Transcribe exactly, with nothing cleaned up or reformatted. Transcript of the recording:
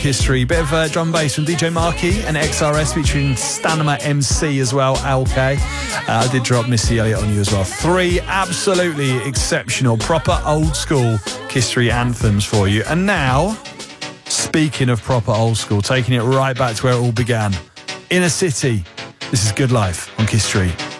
History. Bit of uh, drum and bass from D J Markey and X R S featuring Stanima M C as well, L K. Uh, I did drop Missy Elliott on you as well. Three absolutely exceptional, proper old school history anthems for you. And now, speaking of proper old school, taking it right back to where it all began. Inner City. This is Good Life on Kiss Street.